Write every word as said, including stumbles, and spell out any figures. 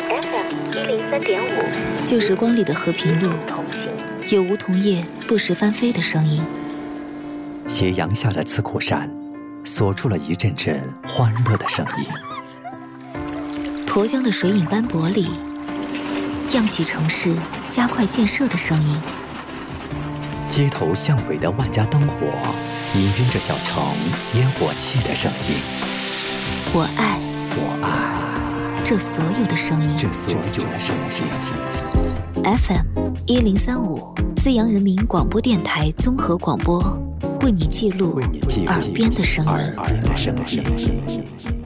F M 一零三点五， 旧时光里的和平路，有梧桐叶不时翻飞的声音。 斜阳下的刺口山，锁住了一阵阵欢乐的声音。 沱江的水影斑驳里，漾起城市加快建设的声音。 街头巷尾的万家灯火，氤氲着小城烟火气的声音。 我爱， 我爱这所有的声音， 这所有的声音。 F M 一零三五，资阳人民广播电台综合广播，为你记录耳边的声音。 耳边的声音。